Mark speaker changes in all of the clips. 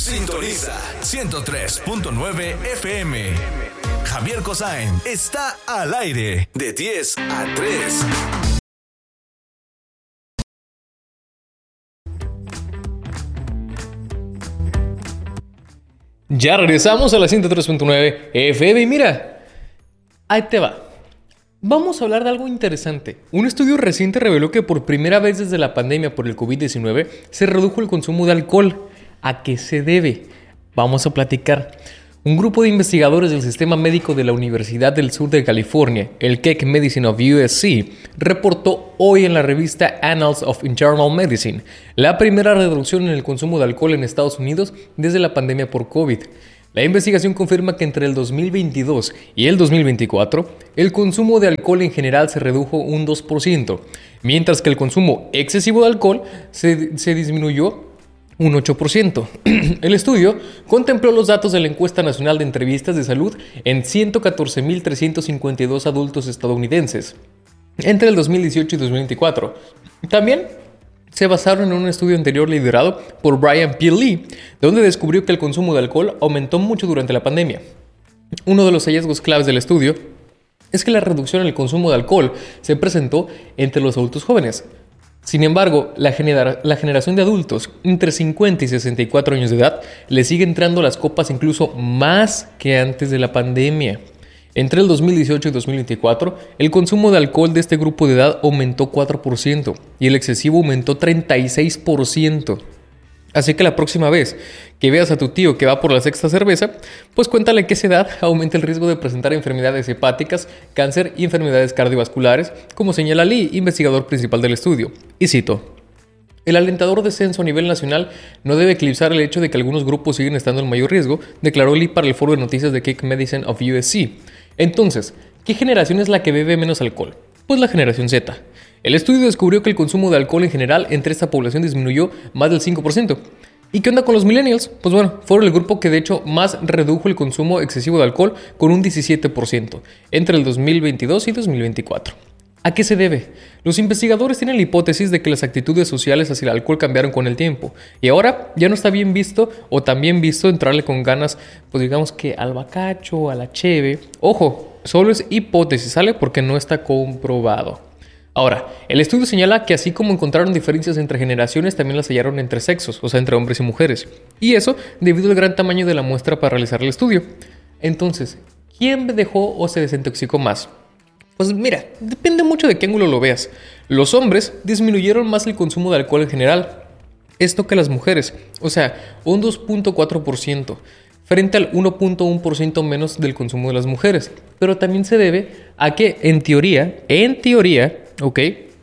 Speaker 1: Sintoniza 103.9 FM. Javier Cosain está al aire de 10 a 3.
Speaker 2: Ya regresamos a la 103.9 FM y mira, ahí te va. Vamos a hablar de algo interesante. Un estudio reciente reveló que por primera vez desde la pandemia por el COVID-19 se redujo el consumo de alcohol. ¿A qué se debe? Vamos a platicar. Un grupo de investigadores del Sistema Médico de la Universidad del Sur de California, el Keck Medicine of USC, reportó hoy en la revista Annals of Internal Medicine la primera reducción en el consumo de alcohol en Estados Unidos desde la pandemia por COVID. La investigación confirma que entre el 2022 y el 2024, el consumo de alcohol en general se redujo un 2%, mientras que el consumo excesivo de alcohol se disminuyó un 8%. El estudio contempló los datos de la encuesta nacional de entrevistas de salud en 114.352 adultos estadounidenses entre el 2018 y 2024. También se basaron en un estudio anterior liderado por Brian P. Lee, donde descubrió que el consumo de alcohol aumentó mucho durante la pandemia. Uno de los hallazgos claves del estudio es que la reducción en el consumo de alcohol se presentó entre los adultos jóvenes. Sin embargo, la generación de adultos entre 50 y 64 años de edad le sigue entrando las copas incluso más que antes de la pandemia. Entre el 2018 y 2024, el consumo de alcohol de este grupo de edad aumentó 4% y el excesivo aumentó 36%. Así que la próxima vez que veas a tu tío que va por la sexta cerveza, pues cuéntale que esa edad aumenta el riesgo de presentar enfermedades hepáticas, cáncer y enfermedades cardiovasculares, como señala Lee, investigador principal del estudio. Y cito: el alentador descenso a nivel nacional no debe eclipsar el hecho de que algunos grupos siguen estando en mayor riesgo, declaró Lee para el foro de noticias de Keck Medicine of USC. Entonces, ¿qué generación es la que bebe menos alcohol? Pues la generación Z. El estudio descubrió que el consumo de alcohol en general entre esta población disminuyó más del 5%. ¿Y qué onda con los millennials? Pues bueno, fueron el grupo que de hecho más redujo el consumo excesivo de alcohol con un 17% entre el 2022 y 2024. ¿A qué se debe? Los investigadores tienen la hipótesis de que las actitudes sociales hacia el alcohol cambiaron con el tiempo y ahora ya no está bien visto o tan bien visto entrarle con ganas, pues digamos que al bacacho, a la cheve. Ojo, solo es hipótesis, ¿sale? Porque no está comprobado. Ahora, el estudio señala que así como encontraron diferencias entre generaciones, también las hallaron entre sexos, o sea, entre hombres y mujeres. Y eso debido al gran tamaño de la muestra para realizar el estudio. Entonces, ¿quién dejó o se desintoxicó más? Pues mira, depende mucho de qué ángulo lo veas. Los hombres disminuyeron más el consumo de alcohol en general, esto que las mujeres, o sea, un 2.4%, frente al 1.1% menos del consumo de las mujeres. Pero también se debe a que, en teoría, ¿ok?,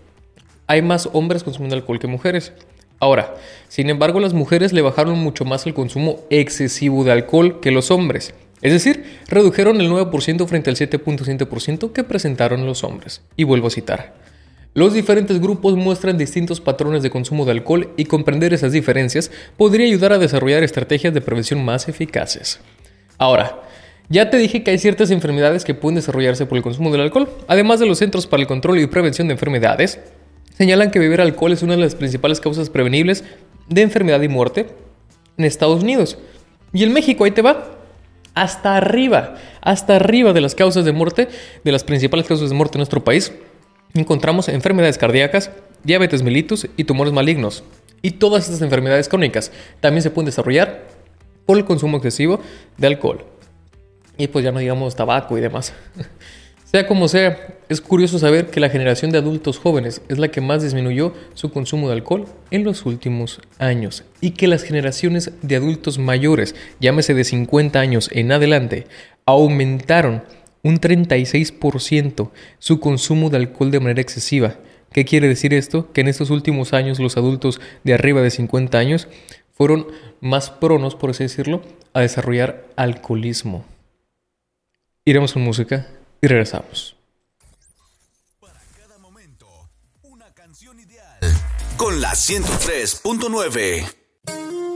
Speaker 2: hay más hombres consumiendo alcohol que mujeres. Ahora, sin embargo, las mujeres le bajaron mucho más el consumo excesivo de alcohol que los hombres. Es decir, redujeron el 9% frente al 7.7% que presentaron los hombres. Y vuelvo a citar: los diferentes grupos muestran distintos patrones de consumo de alcohol y comprender esas diferencias podría ayudar a desarrollar estrategias de prevención más eficaces. Ahora, ya te dije que hay ciertas enfermedades que pueden desarrollarse por el consumo del alcohol. Además de los Centros para el Control y Prevención de Enfermedades, señalan que beber alcohol es una de las principales causas prevenibles de enfermedad y muerte en Estados Unidos. Y en México, ahí te va, hasta arriba de las causas de muerte, de las principales causas de muerte en nuestro país, encontramos enfermedades cardíacas, diabetes mellitus y tumores malignos. Y todas estas enfermedades crónicas también se pueden desarrollar por el consumo excesivo de alcohol. Y pues ya no digamos tabaco y demás. Sea como sea, es curioso saber que la generación de adultos jóvenes es la que más disminuyó su consumo de alcohol en los últimos años y que las generaciones de adultos mayores, llámese de 50 años en adelante, aumentaron un 36% su consumo de alcohol de manera excesiva. ¿Qué quiere decir esto? Que en estos últimos años los adultos de arriba de 50 años fueron más pronos, por así decirlo, a desarrollar alcoholismo. Iremos con música y regresamos.
Speaker 1: Para cada momento, una canción ideal. Con la 103.9.